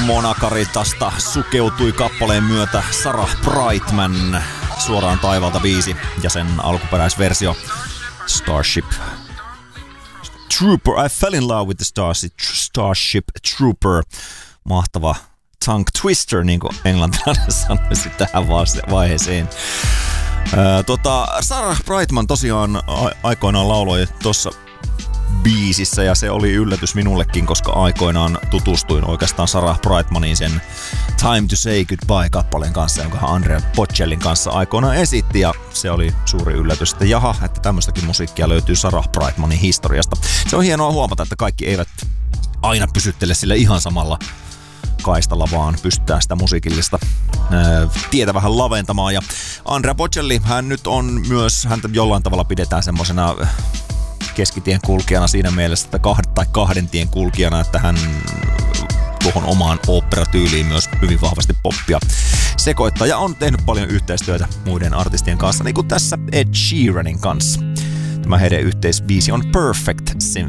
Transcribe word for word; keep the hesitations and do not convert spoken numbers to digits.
Monakaritasta sukeutui kappaleen myötä Sarah Brightman, Suoraan taivalta biisi ja sen alkuperäisversio Starship Trooper. I fell in love with the Starship, Starship Trooper. Mahtava tongue twister, niin kuin englantilainen sanoisi tähän vaiheeseen. Ää, tota, Sarah Brightman tosiaan a- aikoinaan lauloi tuossa biisissä ja se oli yllätys minullekin, koska aikoinaan tutustuin oikeastaan Sarah Brightmanin sen Time to Say Goodbye-kappaleen kanssa, jonka Andrea Bocellin kanssa aikoinaan esitti, ja se oli suuri yllätys, että jaha, että tämmöistäkin musiikkia löytyy Sarah Brightmanin historiasta. Se on hienoa huomata, että kaikki eivät aina pysyttele sille ihan samalla kaistalla, vaan pystytään sitä musiikillista ää, tietä vähän laventamaan. Ja Andrea Bocelli, hän nyt on myös, häntä jollain tavalla pidetään semmosena keskitien kulkijana siinä mielessä, että kahden tai kahden tien kulkijana, että hän tuohon omaan oopperatyyliin myös hyvin vahvasti poppia sekoittaa ja on tehnyt paljon yhteistyötä muiden artistien kanssa, niin kuin tässä Ed Sheeranin kanssa. Tämä heidän yhteisbiisi on Perfect Symphony.